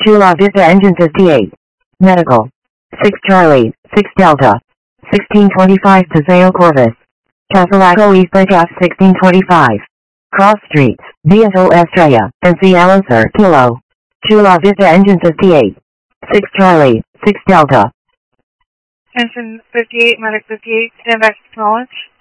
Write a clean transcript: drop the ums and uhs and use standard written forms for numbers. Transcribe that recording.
Chula Vista engine 58. Medical. 6 Charlie, 6 Delta. 1625 Paseo Corvus. Casalaco East Break F 1625. Cross Streets, Viejo Estrella, and Cielo Sur Kilo. Chula Vista engine 58. 6 Charlie, 6 Delta. Engine 58, Medic 58, stand by for acknowledge.